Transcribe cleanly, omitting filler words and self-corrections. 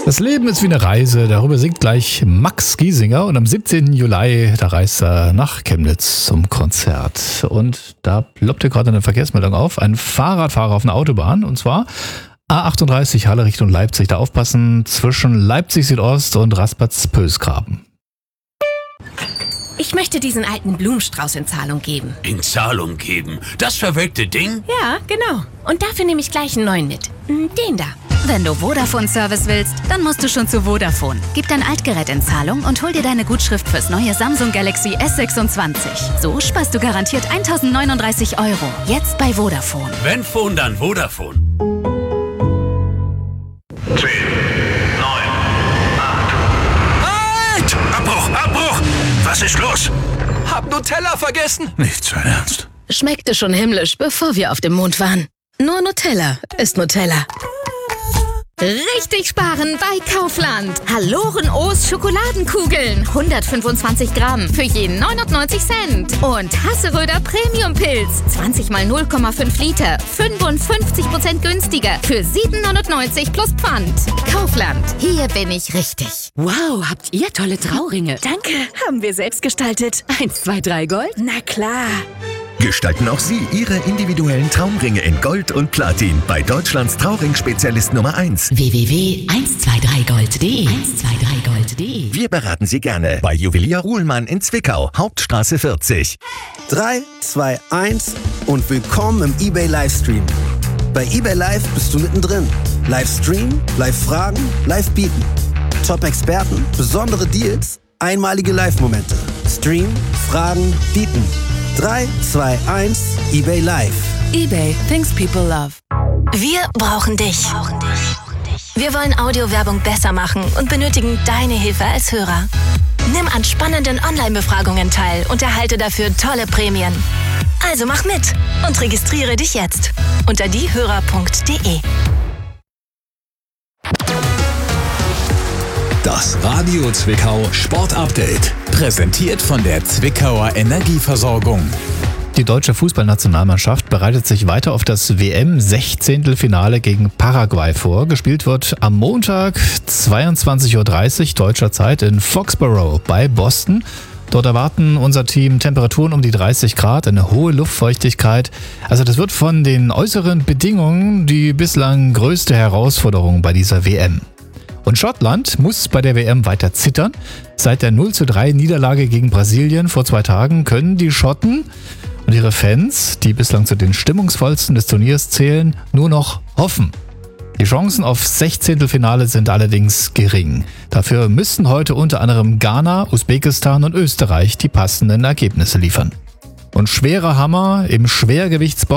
Das Leben ist wie eine Reise, darüber singt gleich Max Giesinger und am 17. Juli, da reist er nach Chemnitz zum Konzert. Und da ploppte gerade eine Verkehrsmeldung auf, ein Fahrradfahrer auf einer Autobahn und zwar A38 Halle Richtung Leipzig. Da aufpassen zwischen Leipzig Südost und Raspatz-Pösgraben. Ich möchte diesen alten Blumenstrauß in Zahlung geben. In Zahlung geben? Das verwelkte Ding? Ja, genau. Und dafür nehme ich gleich einen neuen mit. Den da. Wenn du Vodafone-Service willst, dann musst du schon zu Vodafone. Gib dein Altgerät in Zahlung und hol dir deine Gutschrift fürs neue Samsung Galaxy S26. So sparst du garantiert 1.039 €. Jetzt bei Vodafone. Wenn Phone, dann Vodafone. 10, 9, 8. Halt! Abbruch! Was ist los? Hab Nutella vergessen. Nicht sein Ernst. Schmeckte schon himmlisch, bevor wir auf dem Mond waren. Nur Nutella ist Nutella. Richtig sparen bei Kaufland. Hallorenoos Schokoladenkugeln. 125 Gramm für jeden 99 Cent. Und Hasseröder Premium-Pilz. 20 mal 0,5 Liter. 55% günstiger. Für 7,99 plus Pfand. Kaufland. Hier bin ich richtig. Wow, habt ihr tolle Trauringe. Danke. Haben wir selbst gestaltet. 1, 2, 3 Gold? Na klar. Gestalten auch Sie Ihre individuellen Traumringe in Gold und Platin bei Deutschlands Trauring-Spezialist Nummer 1. www.123gold.de 123gold.de. Wir beraten Sie gerne bei Juwelier Ruhlmann in Zwickau, Hauptstraße 40. 3, 2, 1 und willkommen im eBay Livestream. Bei eBay Live bist du mittendrin. Livestream, Live-Fragen, Live-Bieten. Top-Experten, besondere Deals, einmalige Live-Momente. Stream, Fragen, Bieten. 3, 2, 1, eBay Live. eBay, things people love. Wir brauchen dich. Wir wollen Audiowerbung besser machen und benötigen deine Hilfe als Hörer. Nimm an spannenden Online-Befragungen teil und erhalte dafür tolle Prämien. Also mach mit und registriere dich jetzt unter diehörer.de. Das Radio Zwickau Sport Update. Präsentiert von der Zwickauer Energieversorgung. Die deutsche Fußballnationalmannschaft bereitet sich weiter auf das WM-16-Finale gegen Paraguay vor. Gespielt wird am Montag 22:30 Uhr deutscher Zeit in Foxborough bei Boston. Dort erwarten unser Team Temperaturen um die 30 Grad, eine hohe Luftfeuchtigkeit. Also das wird von den äußeren Bedingungen die bislang größte Herausforderung bei dieser WM. Und Schottland muss bei der WM weiter zittern. Seit der 0:3 Niederlage gegen Brasilien vor 2 Tagen können die Schotten und ihre Fans, die bislang zu den stimmungsvollsten des Turniers zählen, nur noch hoffen. Die Chancen auf 16-Finale sind allerdings gering. Dafür müssten heute unter anderem Ghana, Usbekistan und Österreich die passenden Ergebnisse liefern. Und schwerer Hammer im Schwergewichtsboxen